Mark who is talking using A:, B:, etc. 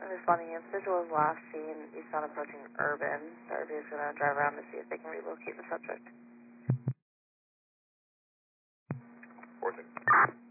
A: Responding, individual is last seen eastbound approaching Urban. The RV is going to drive around to see if they can relocate the subject.
B: 4-6.